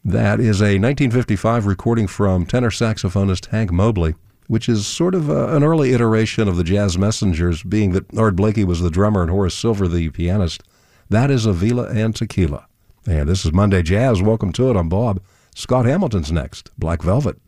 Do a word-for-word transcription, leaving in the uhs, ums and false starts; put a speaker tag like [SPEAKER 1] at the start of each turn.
[SPEAKER 1] That is a nineteen fifty-five recording from tenor saxophonist Hank Mobley, which is sort of a, an early iteration of the Jazz Messengers, being that Art Blakey was the drummer and Horace Silver the pianist. That is Avila and Tequila. And this is Monday Jazz. Welcome to it. I'm Bob. Scott Hamilton's next. Black Velvet.